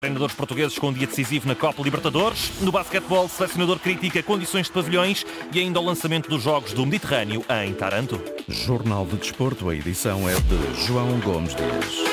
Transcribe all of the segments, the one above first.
Treinadores portugueses com dia decisivo na Copa Libertadores. No basquetebol, selecionador critica condições de pavilhões e ainda o lançamento dos Jogos do Mediterrâneo em Taranto. Jornal de Desporto, a edição é de João Gomes Dias.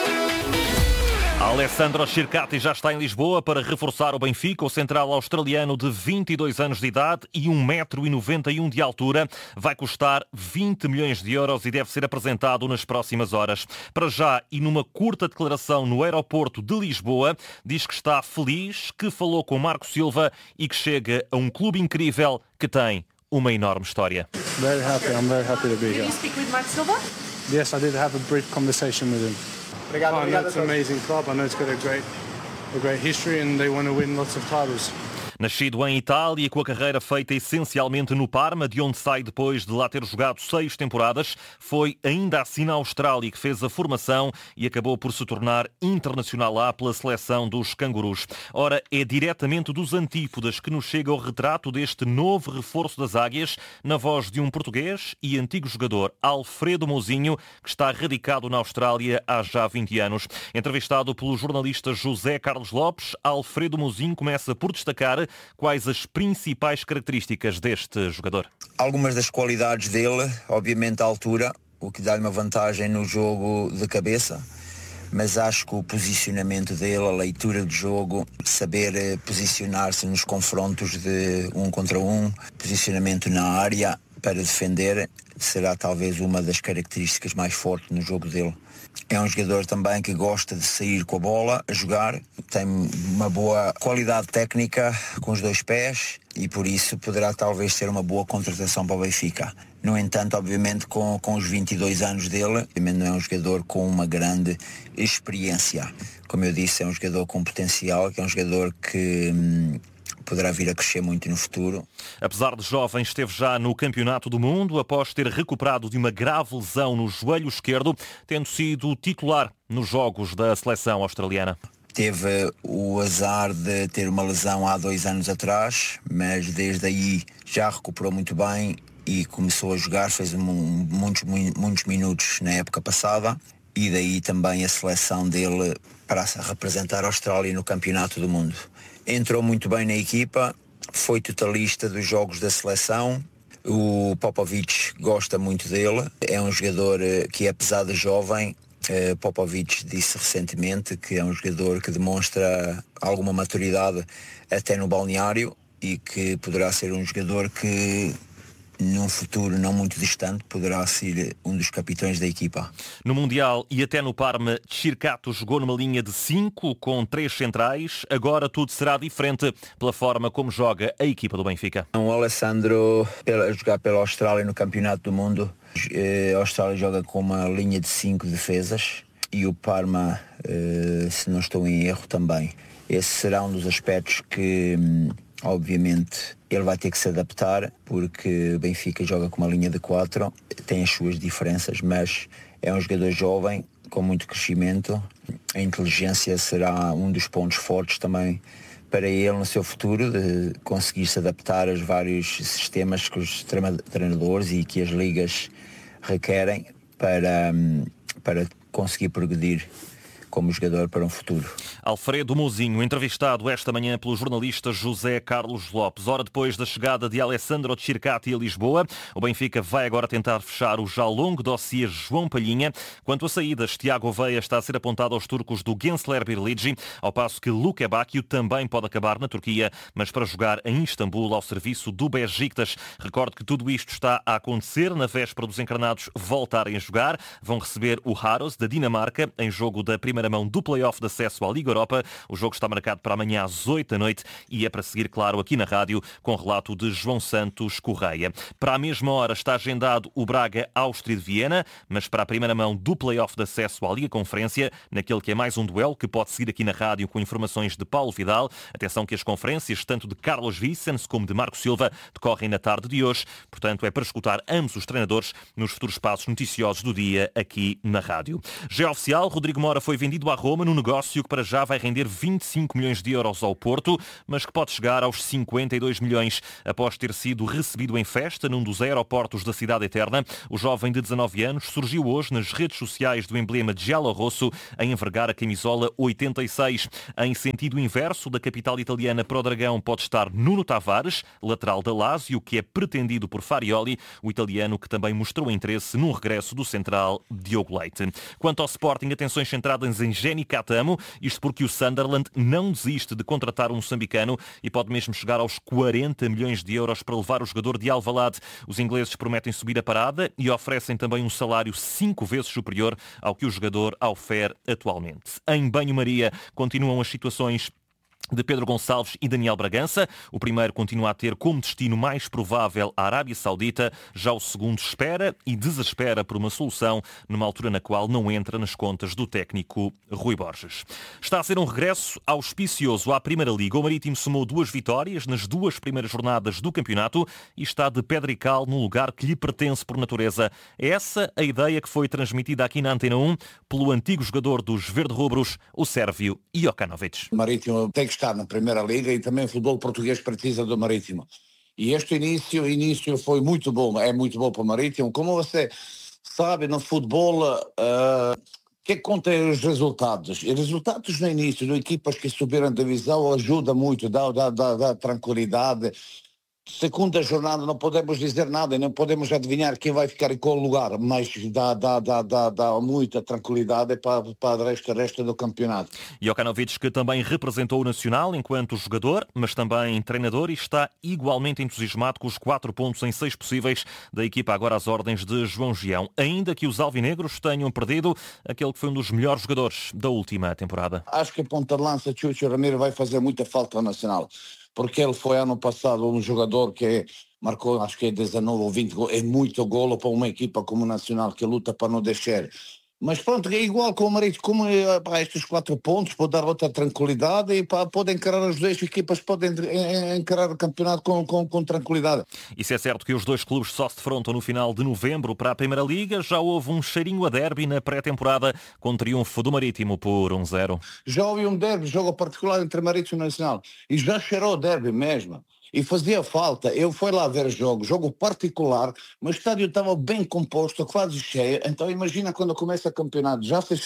Alessandro Circati já está em Lisboa para reforçar o Benfica. O central australiano de 22 anos de idade e 1,91 m de altura vai custar 20 milhões de euros e deve ser apresentado nas próximas horas. Para já, e numa curta declaração no aeroporto de Lisboa, diz que está feliz, que falou com Marco Silva e que chega a um clube incrível que tem uma enorme história. Very happy. I'm very happy to be here. Did you speak with Marco Silva? Yes, I did have a brief conversation with him. Obrigado, I know it's an amazing club. I know it's got a great history and they want to win lots of titles. Nascido em Itália, com a carreira feita essencialmente no Parma, de onde sai depois de lá ter jogado 6 temporadas, foi ainda assim na Austrália que fez a formação e acabou por se tornar internacional lá pela seleção dos cangurus. Ora, é diretamente dos Antípodas que nos chega o retrato deste novo reforço das Águias, na voz de um português e antigo jogador, Alfredo Mozinho, que está radicado na Austrália há já 20 anos. Entrevistado pelo jornalista José Carlos Lopes, Alfredo Mozinho começa por destacar quais as principais características deste jogador. Algumas das qualidades dele, obviamente a altura, o que dá-lhe uma vantagem no jogo de cabeça, mas acho que o posicionamento dele, a leitura de jogo, saber posicionar-se nos confrontos de 1 contra 1, posicionamento na área para defender, será talvez uma das características mais fortes no jogo dele. É um jogador também que gosta de sair com a bola, a jogar, tem uma boa qualidade técnica com os 2 pés e por isso poderá talvez ser uma boa contratação para o Benfica. No entanto, obviamente, com os 22 anos dele, não é um jogador com uma grande experiência. Como eu disse, é um jogador com potencial, que é um jogador que poderá vir a crescer muito no futuro. Apesar de jovem, esteve já no Campeonato do Mundo após ter recuperado de uma grave lesão no joelho esquerdo, tendo sido titular nos jogos da seleção australiana. Teve o azar de ter uma lesão há 2 anos atrás, mas desde aí já recuperou muito bem e começou a jogar, fez muitos minutos na época passada e daí também a seleção dele para representar a Austrália no Campeonato do Mundo. Entrou muito bem na equipa, foi totalista dos jogos da seleção. O Popovic gosta muito dele. É um jogador que, apesar de jovem, Popovic disse recentemente que é um jogador que demonstra alguma maturidade até no balneário e que poderá ser um jogador que, num futuro não muito distante, poderá ser um dos capitães da equipa. No Mundial e até no Parma, Circato jogou numa linha de 5 com 3 centrais. Agora tudo será diferente pela forma como joga a equipa do Benfica. O Alessandro, a jogar pela Austrália no Campeonato do Mundo, a Austrália joga com uma linha de 5 defesas e o Parma, se não estou em erro, também. Esse será um dos aspectos que, obviamente, ele vai ter que se adaptar, porque o Benfica joga com uma linha de 4, tem as suas diferenças, mas é um jogador jovem, com muito crescimento. A inteligência será um dos pontos fortes também para ele no seu futuro, de conseguir se adaptar aos vários sistemas que os treinadores e que as ligas requerem para conseguir progredir como jogador para um futuro. Alfredo Mozinho, entrevistado esta manhã pelo jornalista José Carlos Lopes. Hora depois da chegada de Alessandro Circati a Lisboa, o Benfica vai agora tentar fechar o já longo dossiê João Palhinha. Quanto a saídas, Tiago Veia está a ser apontado aos turcos do Gençler Birlici, ao passo que Luke Bakio também pode acabar na Turquia, mas para jogar em Istambul ao serviço do Beşiktaş. Recordo que tudo isto está a acontecer na véspera dos encarnados voltarem a jogar. Vão receber o Haros da Dinamarca em jogo da primeira mão do play-off de acesso à Liga Europa. O jogo está marcado para amanhã às 8 da noite e é para seguir, claro, aqui na rádio, com relato de João Santos Correia. Para a mesma hora está agendado o Braga Áustria de Viena, mas para a primeira mão do play-off de acesso à Liga Conferência, naquele que é mais um duelo que pode seguir aqui na rádio com informações de Paulo Vidal. Atenção que as conferências, tanto de Carlos Vicens como de Marco Silva, decorrem na tarde de hoje. Portanto, é para escutar ambos os treinadores nos futuros passos noticiosos do dia aqui na rádio. Já é oficial, Rodrigo Mora foi vendido vendido à Roma num negócio que para já vai render 25 milhões de euros ao Porto, mas que pode chegar aos 52 milhões. Após ter sido recebido em festa num dos aeroportos da Cidade Eterna, o jovem de 19 anos surgiu hoje nas redes sociais do emblema giallo-rosso a envergar a camisola 86. Em sentido inverso da capital italiana para o Dragão pode estar Nuno Tavares, lateral da Lazio, que é pretendido por Farioli, o italiano que também mostrou interesse no regresso do central Diogo Leite. Quanto ao Sporting, atenções centradas em Jenny Catamo, isto porque o Sunderland não desiste de contratar um moçambicano e pode mesmo chegar aos 40 milhões de euros para levar o jogador de Alvalade. Os ingleses prometem subir a parada e oferecem também um salário 5 vezes superior ao que o jogador ofere atualmente. Em banho-maria continuam as situações de Pedro Gonçalves e Daniel Bragança. O primeiro continua a ter como destino mais provável a Arábia Saudita, já o segundo espera e desespera por uma solução numa altura na qual não entra nas contas do técnico Rui Borges. Está a ser um regresso auspicioso à Primeira Liga. O Marítimo somou 2 vitórias nas 2 primeiras jornadas do campeonato e está de pedra e cal no lugar que lhe pertence por natureza. É essa a ideia que foi transmitida aqui na Antena 1 pelo antigo jogador dos verde-rubros, o sérvio Jokanovic. O Marítimo tem que estar na Primeira Liga e também o futebol português precisa do Marítimo. E este início foi muito bom, é muito bom para o Marítimo. Como você sabe, no futebol, que conta é os resultados. E resultados no início, de equipas que subiram a divisão, ajuda muito, dá tranquilidade. Segunda jornada não podemos dizer nada, não podemos adivinhar quem vai ficar em qual lugar, mas dá muita tranquilidade para o resto do campeonato. Jokanovic, que também representou o Nacional enquanto jogador, mas também treinador, e está igualmente entusiasmado com os 4 pontos em 6 possíveis da equipa agora às ordens de João Gião, ainda que os alvinegros tenham perdido aquele que foi um dos melhores jogadores da última temporada. Acho que a ponta de lança Chucho Ramiro vai fazer muita falta ao Nacional, porque ele foi ano passado um jogador que marcou, acho que é 19 ou 20 gols, é muito golo para uma equipa como o Nacional que luta para não deixar. Mas pronto, é igual com o Marítimo, como estes 4 pontos, pode dar outra tranquilidade e podem encarar as 2 equipas, podem encarar o campeonato com tranquilidade. Isso é certo que os 2 clubes só se defrontam no final de novembro para a Primeira Liga. Já houve um cheirinho a derby na pré-temporada com triunfo do Marítimo por 1-0. Já houve um derby, jogo particular entre Marítimo e Nacional, e já cheirou o derby mesmo. E fazia falta, eu fui lá ver jogo particular, mas o estádio estava bem composto, quase cheio, então imagina quando começa o campeonato, já se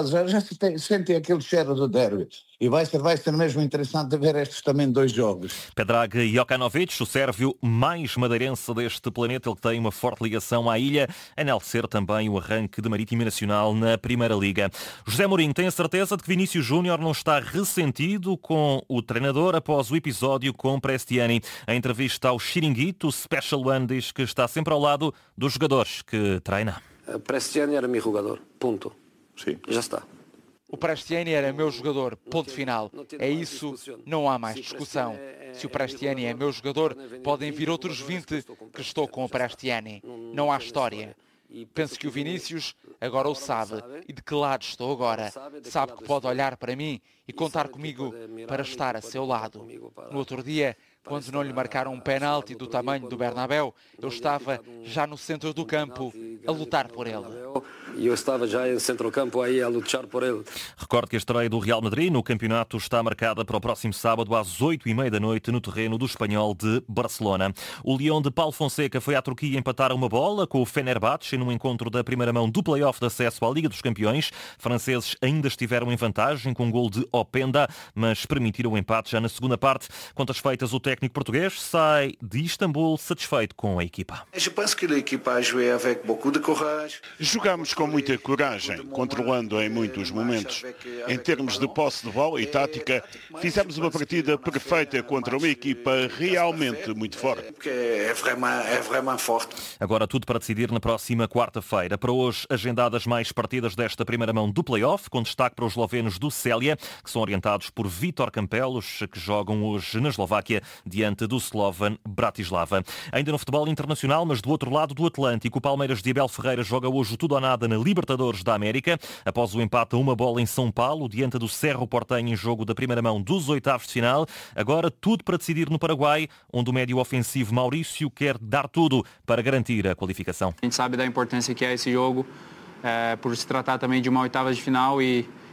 sente aquele cheiro do derby. E vai ser mesmo interessante ver estes também 2 jogos. Predrag Jokanovic, o sérvio mais madeirense deste planeta, ele que tem uma forte ligação à ilha, a enaltecer também o arranque de Marítimo e Nacional na Primeira Liga. José Mourinho tem a certeza de que Vinícius Júnior não está ressentido com o treinador após o episódio com Prestiani. A entrevista ao Chiringuito, Special One diz que está sempre ao lado dos jogadores que treina. Prestiani era meu jogador, ponto. Sim. Já está. O Prestiani era meu jogador, ponto final. É isso, não há mais discussão. Se o Prestiani é meu jogador, podem vir outros 20 que estou com o Prestiani. Não há história. Penso que o Vinícius agora o sabe e de que lado estou agora. Sabe que pode olhar para mim e contar comigo para estar a seu lado. No outro dia, quando não lhe marcaram um penalti do tamanho do Bernabéu, eu estava já no centro do campo a lutar por ele. E eu estava já no centro-campo aí a lutar por ele. Recordo que a estreia do Real Madrid no campeonato está marcada para o próximo sábado às 8h30 da noite no terreno do Espanhol de Barcelona. O Leão de Paulo Fonseca foi à Turquia empatar uma bola com o Fenerbahçe num encontro da primeira mão do play-off de acesso à Liga dos Campeões. Franceses ainda estiveram em vantagem com um gol de Openda, mas permitiram o empate já na segunda parte. Contas feitas, o técnico português sai de Istambul satisfeito com a equipa. Eu penso que a equipa a jouer avec beaucoup de courage. Jogamos com muita coragem, controlando em muitos momentos. Em termos de posse de bola e tática, fizemos uma partida perfeita contra uma equipa realmente muito forte. É vraiment forte. Agora tudo para decidir na próxima quarta-feira. Para hoje, agendadas mais partidas desta primeira mão do play-off, com destaque para os eslovenos do Célia, que são orientados por Vítor Campelos, que jogam hoje na Eslováquia, diante do Slovan Bratislava. Ainda no futebol internacional, mas do outro lado do Atlântico, o Palmeiras de Abel Ferreira joga hoje tudo ou nada na Libertadores da América, após o empate a uma bola em São Paulo, diante do Cerro Porteño em jogo da primeira mão dos oitavos de final. Agora tudo para decidir no Paraguai, onde o médio ofensivo Maurício quer dar tudo para garantir a qualificação. A gente sabe da importância que é esse jogo, por se tratar também de uma oitava de final e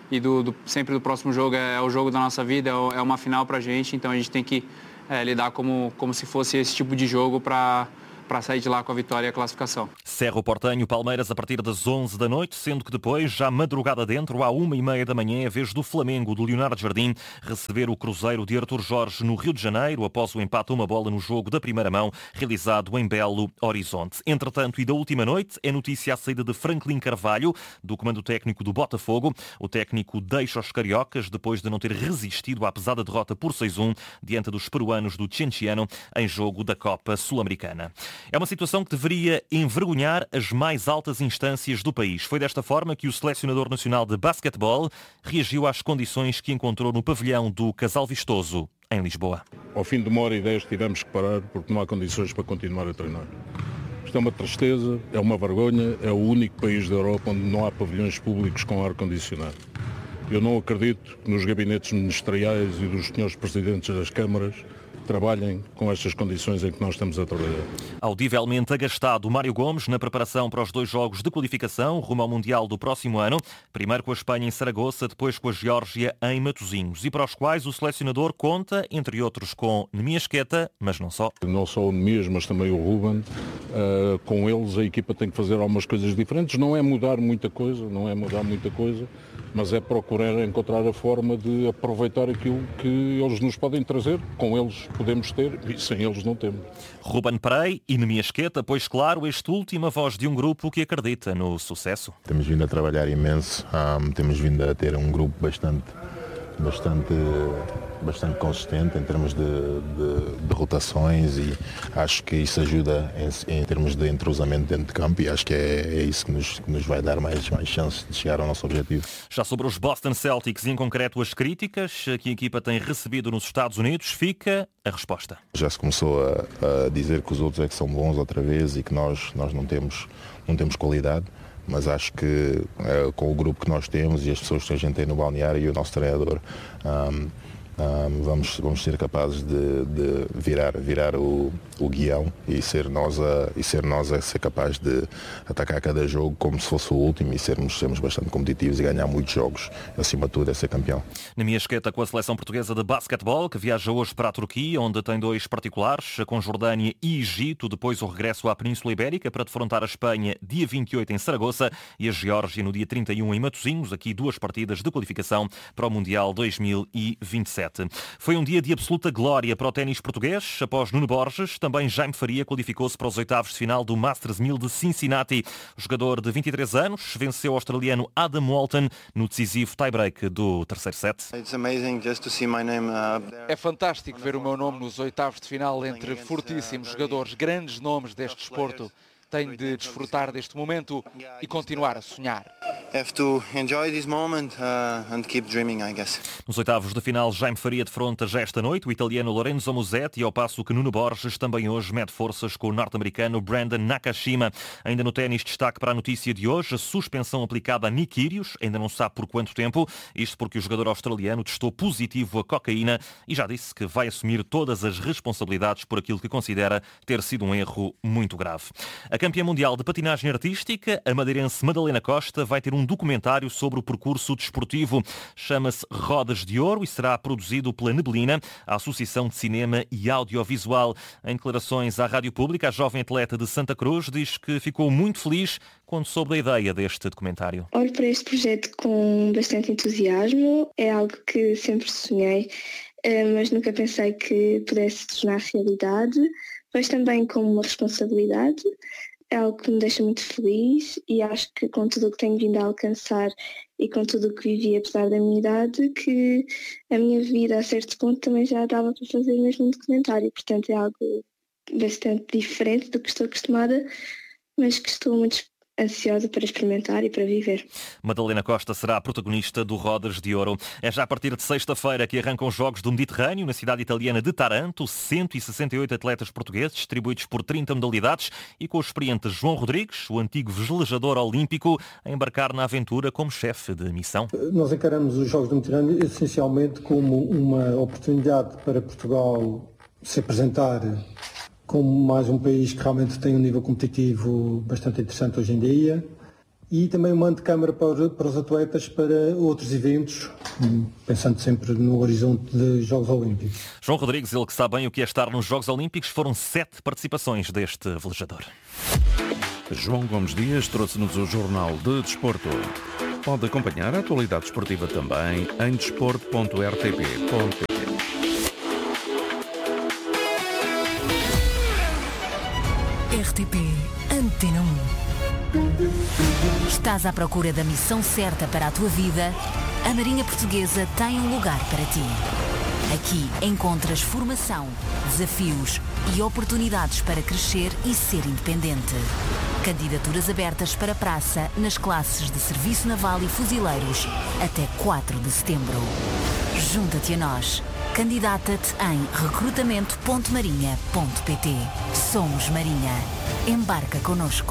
e sempre do próximo jogo é o jogo da nossa vida, é uma final para a gente, então a gente tem que lidar como se fosse esse tipo de jogo para sair de lá com a vitória e a classificação. Cerro Porteño, Palmeiras a partir das 11 da noite, sendo que depois, já madrugada dentro, à 1h30 da manhã, é a vez do Flamengo, de Leonardo Jardim, receber o Cruzeiro de Artur Jorge no Rio de Janeiro, após o empate a uma bola no jogo da primeira mão, realizado em Belo Horizonte. Entretanto, e da última noite, é notícia a saída de Franklin Carvalho, do comando técnico do Botafogo. O técnico deixa os cariocas, depois de não ter resistido à pesada derrota por 6-1, diante dos peruanos do Cienciano, em jogo da Copa Sul-Americana. É uma situação que deveria envergonhar as mais altas instâncias do país. Foi desta forma que o selecionador nacional de basquetebol reagiu às condições que encontrou no pavilhão do Casal Vistoso, em Lisboa. Ao fim de 1h10 tivemos que parar porque não há condições para continuar a treinar. Isto é uma tristeza, é uma vergonha, é o único país da Europa onde não há pavilhões públicos com ar-condicionado. Eu não acredito que nos gabinetes ministeriais e dos senhores presidentes das câmaras trabalhem com estas condições em que nós estamos a trabalhar. Audivelmente agastado Mário Gomes na preparação para os 2 jogos de qualificação rumo ao Mundial do próximo ano, primeiro com a Espanha em Saragoça, depois com a Geórgia em Matosinhos, e para os quais o selecionador conta, entre outros, com Nemias Queta, mas não só. Não só o Nemias, mas também o Ruben. Com eles a equipa tem que fazer algumas coisas diferentes, não é mudar muita coisa, mas é procurar encontrar a forma de aproveitar aquilo que eles nos podem trazer. Com eles podemos ter e sem eles não temos. Ruben Perey e Nemias Queta, pois claro, este último a voz de um grupo que acredita no sucesso. Temos vindo a trabalhar imenso, temos vindo a ter um grupo bastante consistente em termos de rotações, e acho que isso ajuda em termos de entrosamento dentro de campo, e acho que é isso que nos vai dar mais chances de chegar ao nosso objetivo. Já sobre os Boston Celtics e em concreto as críticas que a equipa tem recebido nos Estados Unidos, fica a resposta. Já se começou a dizer que os outros é que são bons outra vez e que nós não temos qualidade. Mas acho que com o grupo que nós temos e as pessoas que a gente tem no balneário e o nosso treinador, vamos ser capazes de virar o guião e ser nós a ser capazes de atacar cada jogo como se fosse o último e sermos bastante competitivos e ganhar muitos jogos. Acima de tudo é ser campeão. Nemias Queta com a seleção portuguesa de basquetebol, que viaja hoje para a Turquia, onde tem 2 particulares, com Jordânia e Egito, depois o regresso à Península Ibérica para defrontar a Espanha dia 28 em Saragoça e a Geórgia no dia 31 em Matosinhos, aqui 2 partidas de qualificação para o Mundial 2027. Foi um dia de absoluta glória para o ténis português. Após Nuno Borges, também Jaime Faria qualificou-se para os 8º de final do Masters 1000 de Cincinnati. O jogador de 23 anos venceu o australiano Adam Walton no decisivo tie-break do 3º set. É fantástico ver o meu nome nos 8º de final entre fortíssimos jogadores, grandes nomes deste desporto. Tenho de desfrutar deste momento e continuar a sonhar. Nos 8º de final, Jaime Faria defronta já esta noite o italiano Lorenzo Musetti, ao passo que Nuno Borges também hoje mede forças com o norte-americano Brandon Nakashima. Ainda no ténis, destaque para a notícia de hoje, a suspensão aplicada a Nick Kyrgios, ainda não sabe por quanto tempo, isto porque o jogador australiano testou positivo a cocaína e já disse que vai assumir todas as responsabilidades por aquilo que considera ter sido um erro muito grave. A campeã mundial de patinagem artística, a madeirense Madalena Costa, vai ter um documentário sobre o percurso desportivo. Chama-se Rodas de Ouro e será produzido pela Neblina, a Associação de Cinema e Audiovisual. Em declarações à Rádio Pública, a jovem atleta de Santa Cruz diz que ficou muito feliz quando soube da ideia deste documentário. Olho para este projeto com bastante entusiasmo. É algo que sempre sonhei, mas nunca pensei que pudesse se tornar realidade. Mas também como uma responsabilidade. É algo que me deixa muito feliz e acho que com tudo o que tenho vindo a alcançar e com tudo o que vivi apesar da minha idade, que a minha vida a certo ponto também já dava para fazer mesmo um documentário. Portanto é algo bastante diferente do que estou acostumada, mas que estou muito ansiosa para experimentar e para viver. Madalena Costa será a protagonista do Rodas de Ouro. É já a partir de sexta-feira que arrancam os Jogos do Mediterrâneo na cidade italiana de Taranto. 168 atletas portugueses, distribuídos por 30 modalidades, e com o experiente João Rodrigues, o antigo velejador olímpico, a embarcar na aventura como chefe de missão. Nós encaramos os Jogos do Mediterrâneo essencialmente como uma oportunidade para Portugal se apresentar como mais um país que realmente tem um nível competitivo bastante interessante hoje em dia, e também um mando de câmara para os atletas para outros eventos, pensando sempre no horizonte de Jogos Olímpicos. João Rodrigues, ele que sabe bem o que é estar nos Jogos Olímpicos, foram 7 participações deste velejador. João Gomes Dias trouxe-nos o Jornal de Desporto. Pode acompanhar a atualidade esportiva também em desporto.rtp.pt. RTP Antena 1. Estás à procura da missão certa para a tua vida? A Marinha Portuguesa tem um lugar para ti. Aqui encontras formação, desafios e oportunidades para crescer e ser independente. Candidaturas abertas para praça nas classes de Serviço Naval e Fuzileiros até 4 de setembro. Junta-te a nós. Candidata-te em recrutamento.marinha.pt. Somos Marinha. Embarca connosco.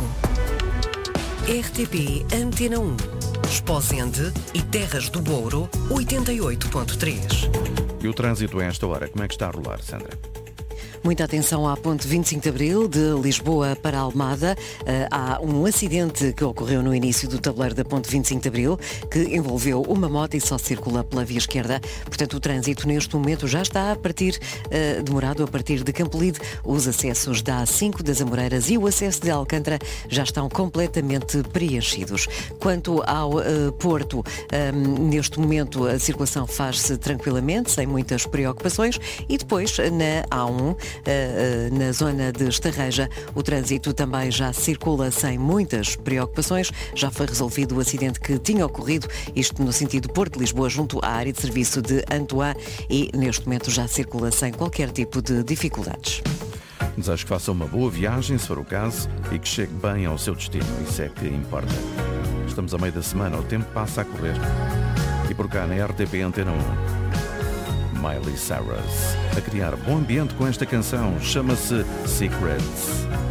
RTP Antena 1. Esposende e Terras do Douro, 88.3. E o trânsito a esta hora, como é que está a rolar, Sandra? Muita atenção à ponte 25 de Abril, de Lisboa para Almada. Há um acidente que ocorreu no início do tabuleiro da ponte 25 de Abril, que envolveu uma moto e só circula pela via esquerda. Portanto, o trânsito neste momento já está demorado a partir de Campolide. Os acessos da A5 das Amoreiras e o acesso de Alcântara já estão completamente preenchidos. Quanto ao Porto, neste momento a circulação faz-se tranquilamente, sem muitas preocupações. E depois, na A1, na zona de Estarreja, o trânsito também já circula sem muitas preocupações. Já foi resolvido o acidente que tinha ocorrido, isto no sentido Porto-Lisboa, junto à área de serviço de Antoine, e neste momento já circula sem qualquer tipo de dificuldades. Desejo que faça uma boa viagem, se for o caso, e que chegue bem ao seu destino. Isso é que importa. Estamos a meio da semana, o tempo passa a correr. E por cá na RTP Antena 1, Miley Cyrus a criar bom ambiente com esta canção, chama-se Secrets.